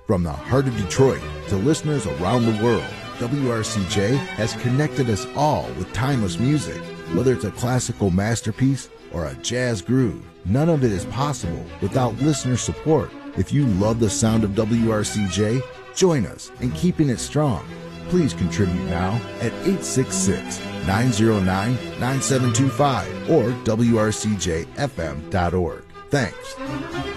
From the heart of Detroit to listeners around the world, WRCJ has connected us all with timeless music. Whether it's a classical masterpiece or a jazz groove, none of it is possible without listener support. If you love the sound of WRCJ, join us in keeping it strong. Please contribute now at 866-909-9725 or WRCJFM.org. Thanks.